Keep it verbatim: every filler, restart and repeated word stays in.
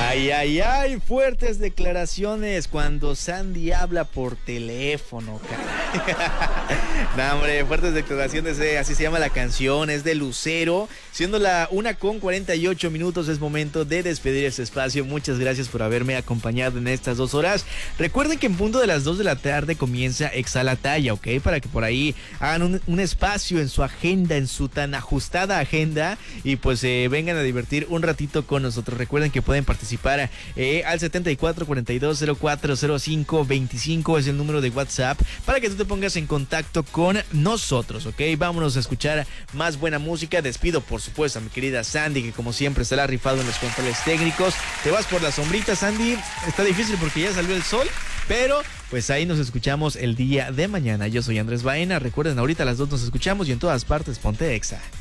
Ay, ay, ay, fuertes declaraciones cuando Sandy habla por teléfono, caray. No, hombre, fuertes declaraciones, eh, así se llama la canción, es de Lucero. Siendo la una con cuarenta y ocho minutos, es momento de despedir este espacio. Muchas gracias por haberme acompañado en estas dos horas. Recuerden que en punto de las dos de la tarde comienza Exalataya, ¿ok? Para que por ahí hagan un, un espacio en su agenda, en su tan ajustada agenda, y pues eh, vengan a divertir un ratito con nosotros. Recuerden que pueden participar eh, al setenta y cuatro cuarenta y dos cero cuatro cero cinco veinticinco, es el número de WhatsApp, para que tú te pongas en contacto con nosotros, ¿ok? Vámonos a escuchar más buena música. Despido, por supuesto, a mi querida Sandy, que como siempre estará rifado en los controles técnicos. Te vas por la sombrita, Sandy. Está difícil porque ya salió el sol, pero pues ahí nos escuchamos el día de mañana. Yo soy Andrés Baena. Recuerden, ahorita a las dos nos escuchamos y en todas partes ponte Exa.